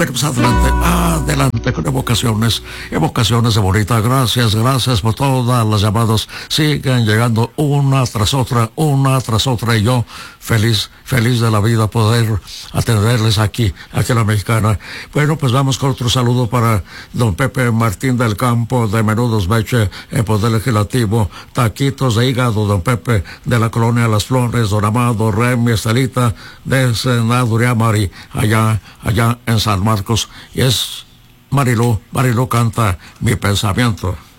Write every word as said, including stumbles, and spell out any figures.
Pues adelante, adelante con evocaciones, evocaciones de bonita. Gracias, gracias por todas las llamadas. Siguen llegando una tras otra, una tras otra. Y yo, feliz, feliz de la vida poder atenderles aquí, aquí en la Mexicana. Bueno, pues vamos con otro saludo para don Pepe Martín del Campo, de Menudos Beche, en Poder Legislativo. Taquitos de hígado, don Pepe, de la Colonia Las Flores, don Amado, Remy, Estelita, de Senaduría Mari, allá, allá en San Marcos. Y es Marilú, Marilú canta Mi Pensamiento.